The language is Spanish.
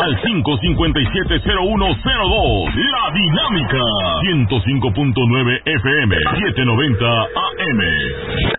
al 557-0102. La Dinámica, 105.9 FM, 790 AM.